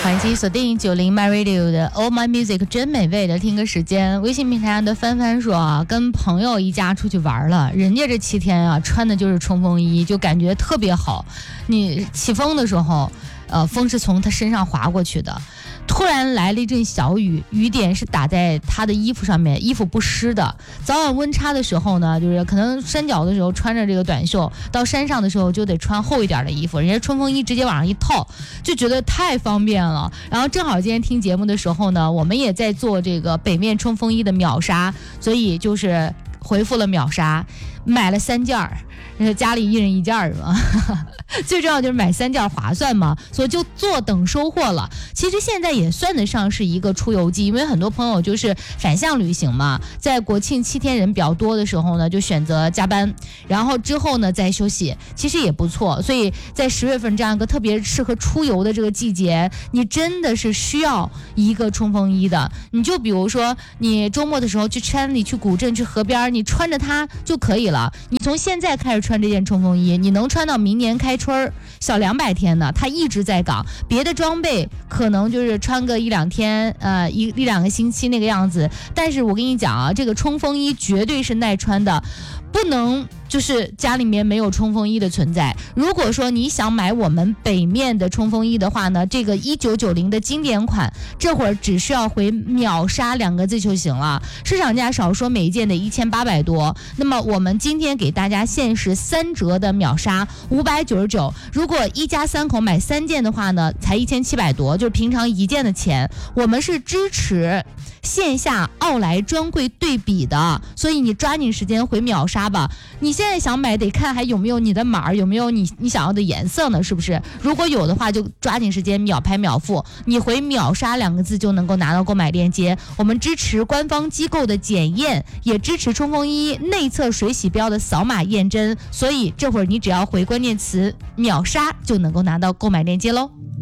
欢迎继续锁定90 My Radio 的 All My Music 真美味的听歌时间。微信平台上的帆帆说啊，跟朋友一家出去玩了，人家这7天啊穿的就是冲锋衣，就感觉特别好。你起风的时候，风是从他身上划过去的。突然来了一阵小雨，雨点是打在他的衣服上面，衣服不湿的。早晚温差的时候呢，就是可能山脚的时候穿着这个短袖，到山上的时候就得穿厚一点的衣服，人家冲锋衣直接往上一套，就觉得太方便了。然后正好今天听节目的时候呢，我们也在做这个北面冲锋衣的秒杀，所以就是回复了秒杀，买了3件儿，家里一人1件儿嘛。最重要就是买3件划算嘛，所以就坐等收货了。其实现在也算得上是一个出游季，因为很多朋友就是反向旅行嘛，在国庆7天人比较多的时候呢，就选择加班，然后之后呢再休息，其实也不错。所以在10月份这样一个特别适合出游的这个季节，你真的是需要一个冲锋衣的。你就比如说你周末的时候去山里、去古镇、去河边，你穿着它就可以了。你从现在开始穿这件冲锋衣，你能穿到明年开春小200天呢，它一直在岗。别的装备可能就是穿个1、2天，一2个星期那个样子。但是我跟你讲啊，这个冲锋衣绝对是耐穿的，不能就是家里面没有冲锋衣的存在。如果说你想买我们北面的冲锋衣的话呢，这个1990的经典款，这会儿只需要回秒杀2个字就行了。市场价少说每一件得1800多，那么我们今天给大家限时3折的秒杀599。如果一家3口买3件的话呢，才1700多，就是平常1件的钱。我们是支持线下奥莱专柜对比的，所以你抓紧时间回秒杀吧。你现在想买得看还有没有你的码，有没有你想要的颜色呢，是不是？如果有的话就抓紧时间秒拍秒付，你回秒杀2个字就能够拿到购买链接。我们支持官方机构的检验，也支持冲锋衣内侧水洗标的扫码验真，所以这会儿你只要回关键词秒杀就能够拿到购买链接喽。